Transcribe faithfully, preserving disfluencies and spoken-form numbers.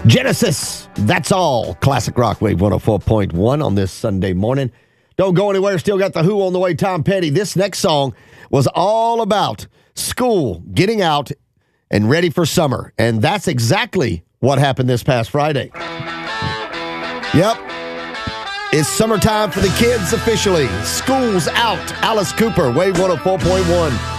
Genesis, that's all. Classic Rock Wave one oh four point one on this Sunday morning. Don't go anywhere. Still got the Who on the way. Tom Petty. This next song was all about school, getting out, and ready for summer. And that's exactly what happened this past Friday. Yep. It's summertime for the kids officially. School's out. Alice Cooper, Wave one oh four point one.